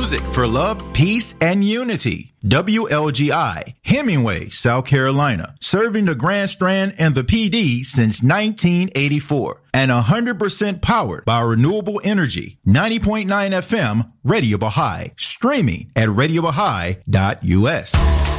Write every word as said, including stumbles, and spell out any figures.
Music for love, peace, and unity. W L G I, Hemingway, South Carolina, serving the Grand Strand and the P D since nineteen eighty-four, and one hundred percent powered by renewable energy. ninety point nine F M, Radio Baha'i, streaming at radio baha'i dot U S.